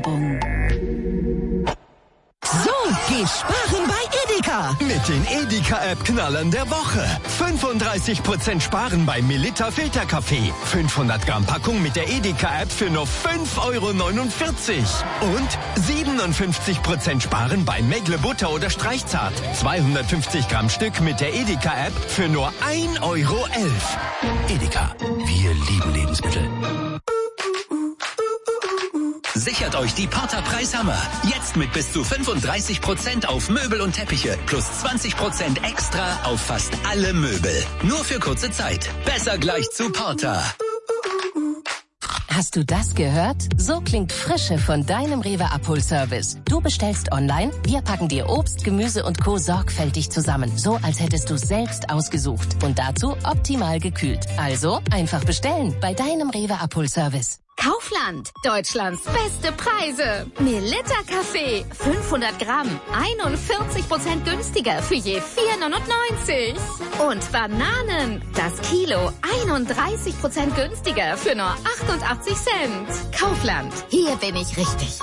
Werbung. So, geh sparen bei Edeka. Mit den Edeka-App-Knallern der Woche. 35% sparen bei Melitta Filterkaffee. 500 Gramm Packung mit der Edeka-App für nur 5,49 €. Und 57% sparen bei Megle Butter oder Streichzart. 250 Gramm Stück mit der Edeka-App für nur 1,11 €. Edeka, wir lieben Lebensmittel. Sichert euch die Porter Preishammer. Jetzt mit bis zu 35% auf Möbel und Teppiche. Plus 20% extra auf fast alle Möbel. Nur für kurze Zeit. Besser gleich zu Porter. Hast du das gehört? So klingt Frische von deinem Rewe-Abholservice. Du bestellst online, wir packen dir Obst, Gemüse und Co. sorgfältig zusammen. So, als hättest du selbst ausgesucht. Und dazu optimal gekühlt. Also, einfach bestellen bei deinem Rewe-Abholservice. Kaufland, Deutschlands beste Preise. Melitta Kaffee, 500 Gramm, 41% günstiger für je 4,99 €. Und Bananen, das Kilo, 31% günstiger für nur 88 Cent. Kaufland, hier bin ich richtig.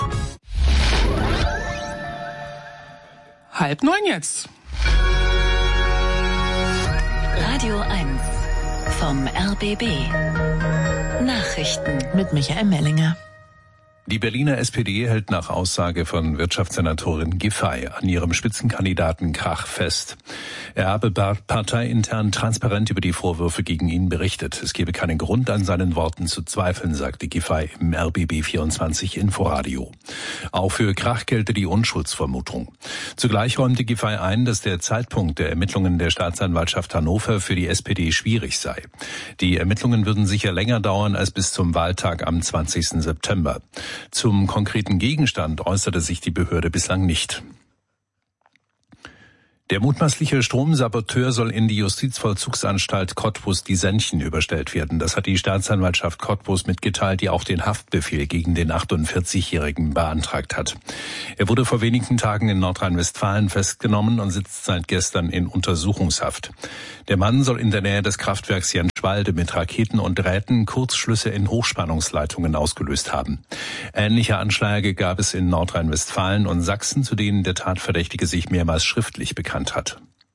8:30 jetzt. Radio 1 vom RBB. Nachrichten mit Michael Mellinger. Die Berliner SPD hält nach Aussage von Wirtschaftssenatorin Giffey an ihrem Spitzenkandidaten Krach fest. Er habe parteiintern transparent über die Vorwürfe gegen ihn berichtet. Es gebe keinen Grund, an seinen Worten zu zweifeln, sagte Giffey im RBB 24 Inforadio. Auch für Krach gelte die Unschuldsvermutung. Zugleich räumte Giffey ein, dass der Zeitpunkt der Ermittlungen der Staatsanwaltschaft Hannover für die SPD schwierig sei. Die Ermittlungen würden sicher länger dauern als bis zum Wahltag am 20. September. Zum konkreten Gegenstand äußerte sich die Behörde bislang nicht. Der mutmaßliche Stromsaboteur soll in die Justizvollzugsanstalt Cottbus-Disenchen überstellt werden. Das hat die Staatsanwaltschaft Cottbus mitgeteilt, die auch den Haftbefehl gegen den 48-Jährigen beantragt hat. Er wurde vor wenigen Tagen in Nordrhein-Westfalen festgenommen und sitzt seit gestern in Untersuchungshaft. Der Mann soll in der Nähe des Kraftwerks Jenschwalde mit Raketen und Drähten Kurzschlüsse in Hochspannungsleitungen ausgelöst haben. Ähnliche Anschläge gab es in Nordrhein-Westfalen und Sachsen, zu denen der Tatverdächtige sich mehrmals schriftlich bekannt hat.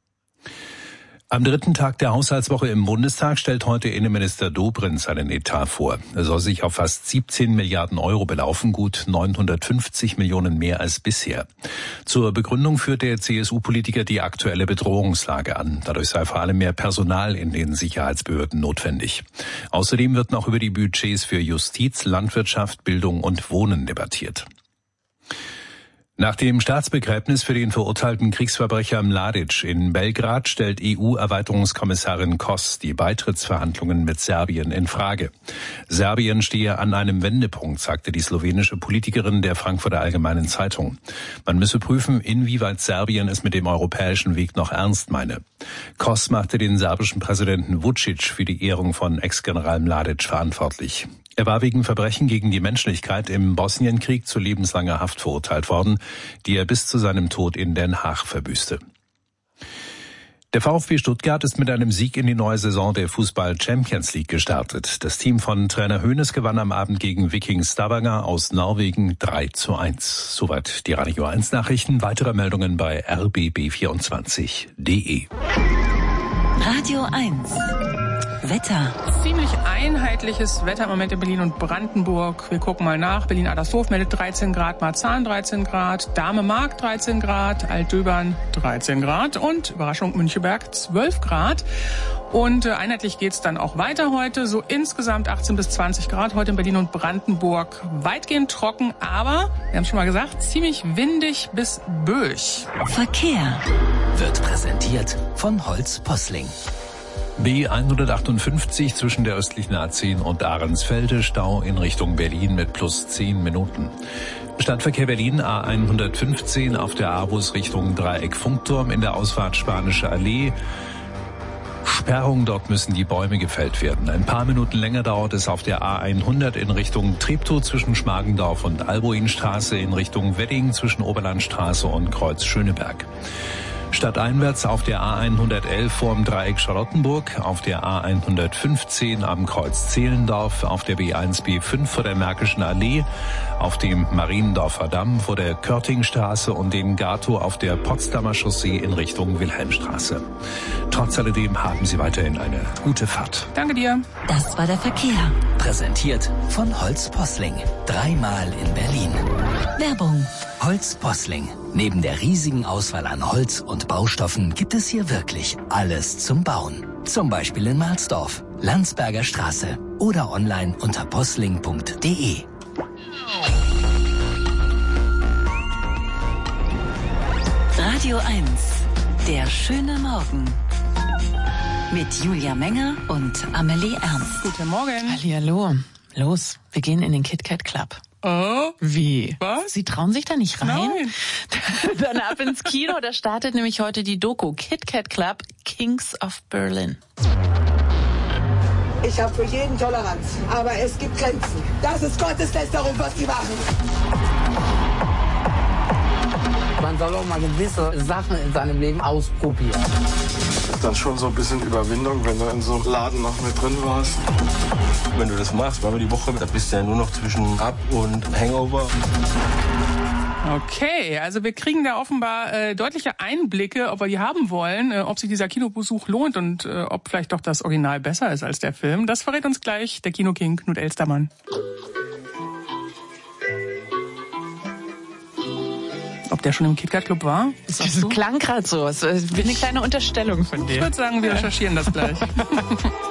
Am dritten Tag der Haushaltswoche im Bundestag stellt heute Innenminister Dobrindt seinen Etat vor. Er soll sich auf fast 17 Milliarden € belaufen, gut 950 Millionen mehr als bisher. Zur Begründung führt der CSU-Politiker die aktuelle Bedrohungslage an. Dadurch sei vor allem mehr Personal in den Sicherheitsbehörden notwendig. Außerdem wird noch über die Budgets für Justiz, Landwirtschaft, Bildung und Wohnen debattiert. Nach dem Staatsbegräbnis für den verurteilten Kriegsverbrecher Mladic in Belgrad stellt EU-Erweiterungskommissarin Kos die Beitrittsverhandlungen mit Serbien in Frage. Serbien stehe an einem Wendepunkt, sagte die slowenische Politikerin der Frankfurter Allgemeinen Zeitung. Man müsse prüfen, inwieweit Serbien es mit dem europäischen Weg noch ernst meine. Kos machte den serbischen Präsidenten Vučić für die Ehrung von Ex-General Mladic verantwortlich. Er war wegen Verbrechen gegen die Menschlichkeit im Bosnienkrieg zu lebenslanger Haft verurteilt worden, die er bis zu seinem Tod in Den Haag verbüßte. Der VfB Stuttgart ist mit einem Sieg in die neue Saison der Fußball-Champions League gestartet. Das Team von Trainer Hoeneß gewann am Abend gegen Viking Stavanger aus Norwegen 3:1. Soweit die Radio 1 Nachrichten. Weitere Meldungen bei rbb24.de. Radio 1. Wetter. Ziemlich einheitliches Wetter im Moment in Berlin und Brandenburg. Wir gucken mal nach. Berlin-Adlershof meldet 13 Grad, Marzahn 13 Grad, Dahme-Mark 13 Grad, Altdöbern 13 Grad und Überraschung Müncheberg 12 Grad. Und einheitlich geht's dann auch weiter heute. So insgesamt 18 bis 20 Grad heute in Berlin und Brandenburg. Weitgehend trocken, aber, wir haben schon mal gesagt, ziemlich windig bis böig. Verkehr Wird präsentiert von Holz Posling. B158 zwischen der östlichen A10 und Ahrensfelde, Stau in Richtung Berlin mit plus 10 Minuten. Stadtverkehr Berlin A115 auf der A-Bus Richtung Dreieck Funkturm in der Ausfahrt Spanische Allee. Sperrung, dort müssen die Bäume gefällt werden. Ein paar Minuten länger dauert es auf der A100 in Richtung Treptow zwischen Schmargendorf und Alboinstraße, in Richtung Wedding zwischen Oberlandstraße und Kreuz Schöneberg. Stadteinwärts auf der A111 vorm Dreieck Charlottenburg, auf der A115 am Kreuz Zehlendorf, auf der B1, B5 vor der Märkischen Allee, auf dem Mariendorfer Damm vor der Körtingstraße und in Gatow auf der Potsdamer Chaussee in Richtung Wilhelmstraße. Trotz alledem haben Sie weiterhin eine gute Fahrt. Danke dir. Das war der Verkehr. Präsentiert von Holz Posling. 3-mal in Berlin. Werbung. Holz Posling. Neben der riesigen Auswahl an Holz und Baustoffen gibt es hier wirklich alles zum Bauen. Zum Beispiel in Mahlsdorf, Landsberger Straße oder online unter posling.de. Radio 1. Der schöne Morgen. Mit Julia Menger und Amelie Ernst. Guten Morgen. Hallihallo. Los, wir gehen in den KitKat Club. Oh. Wie? Was? Sie trauen sich da nicht rein? Nein. Dann ab ins Kino. Da startet nämlich heute die Doku KitKat Club Kings of Berlin. Ich habe für jeden Toleranz, aber es gibt Grenzen. Das ist Gotteslästerung, was Sie machen. Man soll auch mal gewisse Sachen in seinem Leben ausprobieren. Das ist dann schon so ein bisschen Überwindung, wenn du in so einem Laden noch mit drin warst. Wenn du das machst, weil wir die Woche, da bist du ja nur noch zwischen Up und Hangover. Okay, also wir kriegen da offenbar deutliche Einblicke, ob wir die haben wollen, ob sich dieser Kinobesuch lohnt und ob vielleicht doch das Original besser ist als der Film. Das verrät uns gleich der Kinoking Knut Elstermann. Ob der schon im KitKat Club war? Das klang gerade so. Es ist eine kleine Unterstellung von dir. Ich würde sagen, wir recherchieren das gleich.